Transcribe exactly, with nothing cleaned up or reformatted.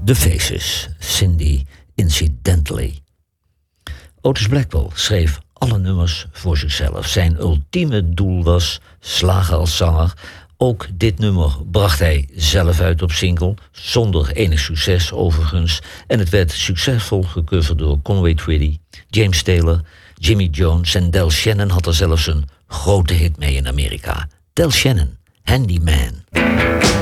The Faces, Cindy Incidentally. Otis Blackwell schreef alle nummers voor zichzelf. Zijn ultieme doel was slagen als zanger. Ook dit nummer bracht hij zelf uit op single, zonder enig succes overigens. En het werd succesvol gecoverd door Conway Twitty, James Taylor, Jimmy Jones en Del Shannon had er zelfs een grote hit mee in Amerika. Del Shannon, Handyman.